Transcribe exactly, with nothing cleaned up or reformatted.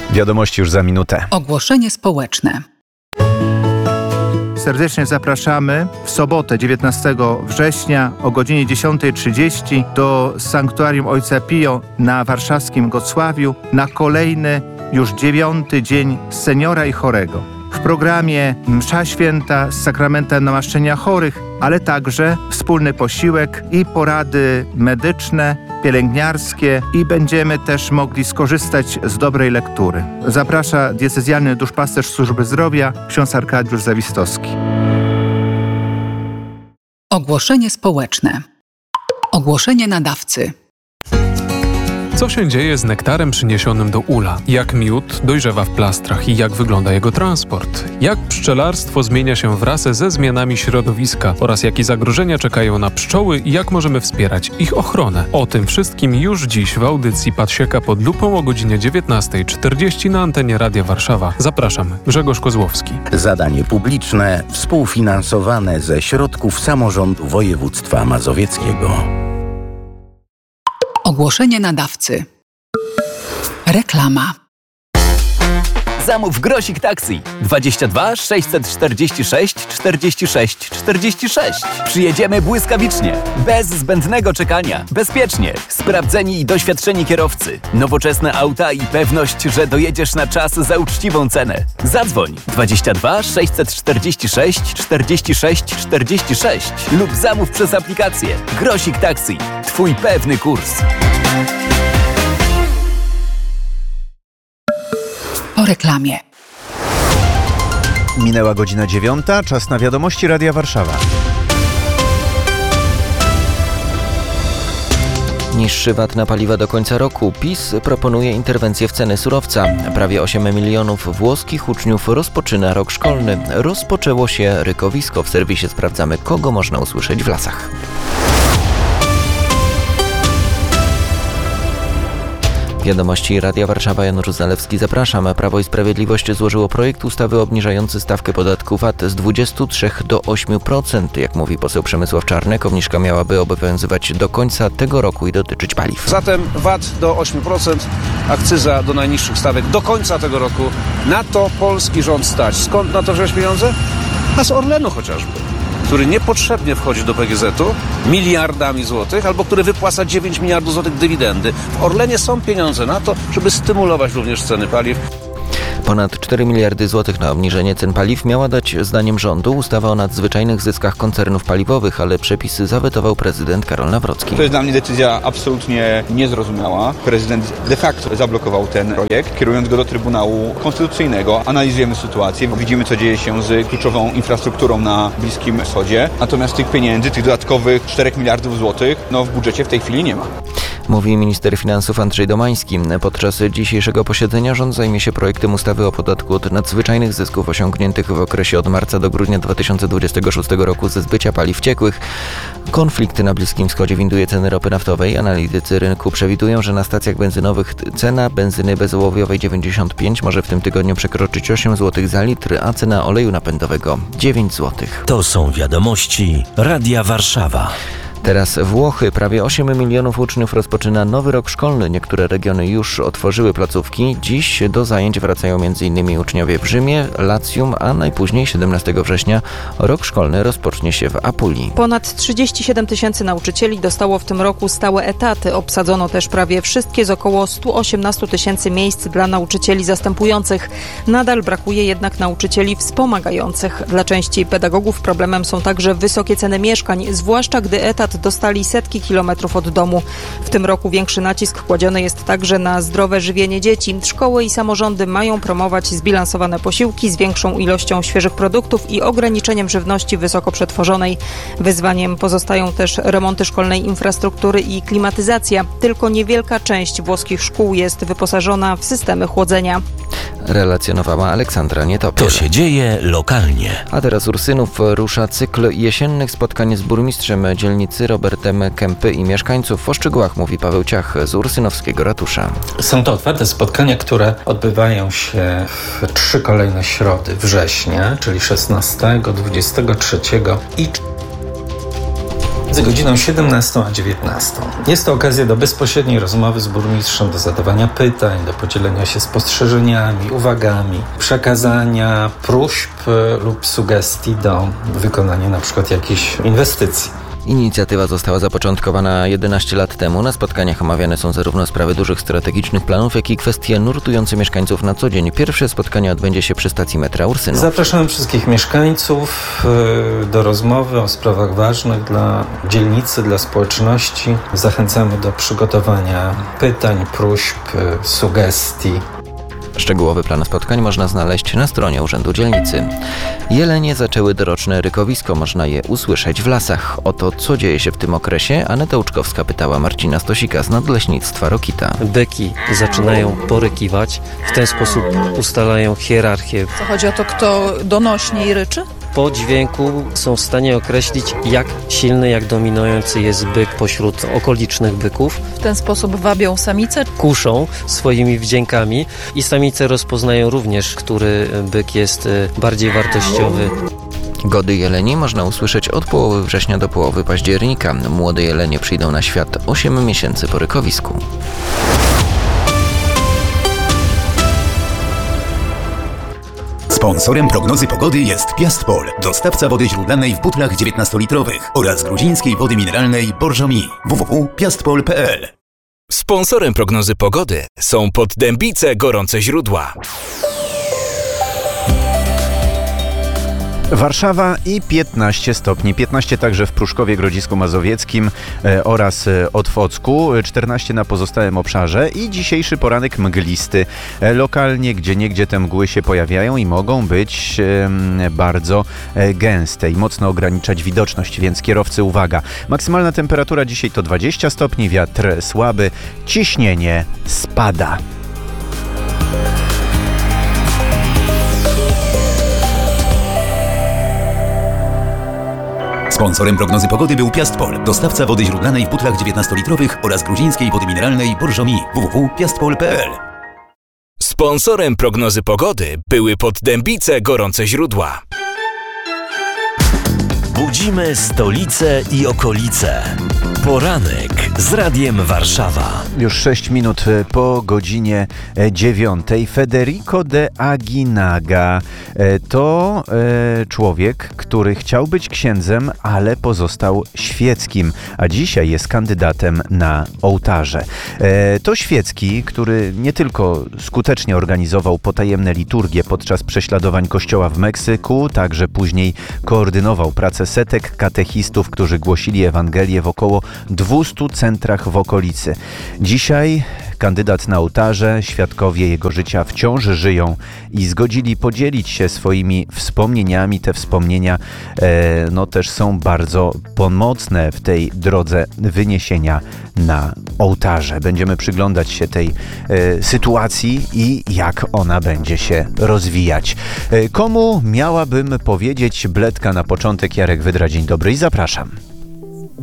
Wiadomości już za minutę. Ogłoszenie społeczne. Serdecznie zapraszamy w sobotę dziewiętnastego września o godzinie dziesiątej trzydzieści do Sanktuarium Ojca Pio na warszawskim Gocławiu na kolejny, już dziewiąty dzień seniora i chorego. W programie msza święta z sakramentem namaszczenia chorych, ale także wspólny posiłek i porady medyczne, pielęgniarskie i będziemy też mogli skorzystać z dobrej lektury. Zaprasza diecezjalny duszpasterz Służby Zdrowia, ksiądz Arkadiusz Zawistowski. Ogłoszenie społeczne. Ogłoszenie nadawcy. Co się dzieje z nektarem przyniesionym do ula? Jak miód dojrzewa w plastrach i jak wygląda jego transport? Jak pszczelarstwo zmienia się wraz ze zmianami środowiska oraz jakie zagrożenia czekają na pszczoły i jak możemy wspierać ich ochronę? O tym wszystkim już dziś w audycji Pasieka pod lupą o godzinie dziewiętnasta czterdzieści na antenie Radia Warszawa. Zapraszam, Grzegorz Kozłowski. Zadanie publiczne współfinansowane ze środków samorządu województwa mazowieckiego. Ogłoszenie nadawcy. Reklama. Zamów Grosik Taxi dwadzieścia dwa sześćset czterdzieści sześć czterdzieści sześć czterdzieści sześć. Przyjedziemy błyskawicznie, bez zbędnego czekania, bezpiecznie, sprawdzeni i doświadczeni kierowcy, nowoczesne auta i pewność, że dojedziesz na czas za uczciwą cenę. Zadzwoń dwadzieścia dwa sześćset czterdzieści sześć czterdzieści sześć czterdzieści sześć lub zamów przez aplikację Grosik Taxi. Twój pewny kurs. Po reklamie. Minęła godzina dziewiąta, czas na wiadomości Radia Warszawa. Niższy V A T na paliwa do końca roku. PiS proponuje interwencję w ceny surowca. Prawie osiem milionów włoskich uczniów rozpoczyna rok szkolny. Rozpoczęło się rykowisko. W serwisie sprawdzamy, kogo można usłyszeć w lasach. Wiadomości Radia Warszawa, Janusz Zalewski, zapraszam. Prawo i Sprawiedliwość złożyło projekt ustawy obniżający stawkę podatku V A T z dwudziestu trzech do ośmiu procent. Jak mówi poseł Przemysław Czarnek, obniżka miałaby obowiązywać do końca tego roku i dotyczyć paliw. Zatem V A T do ośmiu procent, akcyza do najniższych stawek do końca tego roku. Na to polski rząd stać. Skąd na to wziąć pieniądze? A z Orlenu chociażby, który niepotrzebnie wchodzi do P G Z u miliardami złotych, albo który wypłaca dziewięć miliardów złotych dywidendy. W Orlenie są pieniądze na to, żeby stymulować również ceny paliw. Ponad cztery miliardy złotych na obniżenie cen paliw miała dać, zdaniem rządu, ustawa o nadzwyczajnych zyskach koncernów paliwowych, ale przepisy zawetował prezydent Karol Nawrocki. To jest dla mnie decyzja absolutnie niezrozumiała. Prezydent de facto zablokował ten projekt, kierując go do Trybunału Konstytucyjnego. Analizujemy sytuację, widzimy, co dzieje się z kluczową infrastrukturą na Bliskim Wschodzie. Natomiast tych pieniędzy, tych dodatkowych czterech miliardów złotych, no w budżecie w tej chwili nie ma. Mówi minister finansów Andrzej Domański. Podczas dzisiejszego posiedzenia rząd zajmie się projektem ustawy o podatku od nadzwyczajnych zysków osiągniętych w okresie od marca do grudnia dwa tysiące dwudziestego szóstego roku ze zbycia paliw ciekłych. Konflikt na Bliskim Wschodzie winduje ceny ropy naftowej. Analitycy rynku przewidują, że na stacjach benzynowych cena benzyny bezołowiowej dziewięćdziesiąt pięć może w tym tygodniu przekroczyć osiem złotych za litr, a cena oleju napędowego dziewięć złotych. To są wiadomości Radia Warszawa. Teraz Włochy. Prawie osiem milionów uczniów rozpoczyna nowy rok szkolny. Niektóre regiony już otworzyły placówki. Dziś do zajęć wracają m.in. uczniowie w Rzymie, Lacjum, a najpóźniej siedemnastego września rok szkolny rozpocznie się w Apulii. Ponad trzydzieści siedem tysięcy nauczycieli dostało w tym roku stałe etaty. Obsadzono też prawie wszystkie z około stu osiemnastu tysięcy miejsc dla nauczycieli zastępujących. Nadal brakuje jednak nauczycieli wspomagających. Dla części pedagogów problemem są także wysokie ceny mieszkań, zwłaszcza gdy etat dostali setki kilometrów od domu. W tym roku większy nacisk kładziony jest także na zdrowe żywienie dzieci. Szkoły i samorządy mają promować zbilansowane posiłki z większą ilością świeżych produktów i ograniczeniem żywności wysoko przetworzonej. Wyzwaniem pozostają też remonty szkolnej infrastruktury i klimatyzacja. Tylko niewielka część włoskich szkół jest wyposażona w systemy chłodzenia. Relacjonowała Aleksandra Nietopiel. To się dzieje lokalnie. A teraz Ursynów rusza cykl jesiennych spotkań z burmistrzem dzielnicy Robertem Kępy i mieszkańców. O szczegółach mówi Paweł Ciach z ursynowskiego ratusza. Są to otwarte spotkania, które odbywają się w trzy kolejne środy września, czyli szesnastego, dwudziestego trzeciego i między godziną siedemnastą a dziewiętnastą. Jest to okazja do bezpośredniej rozmowy z burmistrzem, do zadawania pytań, do podzielenia się spostrzeżeniami, uwagami, przekazania próśb lub sugestii do wykonania na przykład jakiejś inwestycji. Inicjatywa została zapoczątkowana jedenaście lat temu. Na spotkaniach omawiane są zarówno sprawy dużych strategicznych planów, jak i kwestie nurtujące mieszkańców na co dzień. Pierwsze spotkanie odbędzie się przy stacji metra Ursynów. Zapraszamy wszystkich mieszkańców do rozmowy o sprawach ważnych dla dzielnicy, dla społeczności. Zachęcamy do przygotowania pytań, próśb, sugestii. Szczegółowy plan spotkań można znaleźć na stronie Urzędu Dzielnicy. Jelenie zaczęły doroczne rykowisko, można je usłyszeć w lasach. O to, co dzieje się w tym okresie, Aneta Łuczkowska pytała Marcina Stosika z Nadleśnictwa Rokita. Byki zaczynają porykiwać, w ten sposób ustalają hierarchię. Co chodzi o to, kto donośniej ryczy? Po dźwięku są w stanie określić, jak silny, jak dominujący jest byk pośród okolicznych byków. W ten sposób wabią samice. Kuszą swoimi wdziękami i samice rozpoznają również, który byk jest bardziej wartościowy. Gody jeleni można usłyszeć od połowy września do połowy października. Młode jelenie przyjdą na świat osiem miesięcy po rykowisku. Sponsorem prognozy pogody jest Piastpol, dostawca wody źródlanej w butlach dziewiętnastolitrowych oraz gruzińskiej wody mineralnej Borżomi. w w w kropka piastpol kropka p l. Sponsorem prognozy pogody są Poddębice Gorące Źródła. Warszawa i piętnaście stopni, piętnaście także w Pruszkowie Grodzisku Mazowieckim e, oraz e, Otwocku, czternaście na pozostałym obszarze i dzisiejszy poranek mglisty. E, lokalnie gdzieniegdzie te mgły się pojawiają i mogą być e, bardzo e, gęste i mocno ograniczać widoczność, więc kierowcy uwaga. Maksymalna temperatura dzisiaj to dwadzieścia stopni, wiatr słaby, ciśnienie spada. Sponsorem prognozy pogody był Piastpol, dostawca wody źródlanej w butlach dziewiętnastolitrowych oraz gruzińskiej wody mineralnej Borżomi. w w w kropka piastpol kropka p l. Sponsorem prognozy pogody były Poddębice Gorące Źródła. Budzimy stolicę i okolice. Poranek z Radiem Warszawa. Już sześć minut po godzinie dziewiątej. Federico de Aguinaga to człowiek, który chciał być księdzem, ale pozostał świeckim, a dzisiaj jest kandydatem na ołtarze. To świecki, który nie tylko skutecznie organizował potajemne liturgie podczas prześladowań kościoła w Meksyku, także później koordynował pracę setek katechistów, którzy głosili Ewangelię w około dwustu centrach w okolicy. Dzisiaj kandydat na ołtarze, świadkowie jego życia wciąż żyją i zgodzili podzielić się swoimi wspomnieniami. Te wspomnienia e, no też są bardzo pomocne w tej drodze wyniesienia na ołtarze. Będziemy przyglądać się tej e, sytuacji i jak ona będzie się rozwijać. E, komu miałabym powiedzieć bledka na początek? Jarek Wydra, dzień dobry i zapraszam.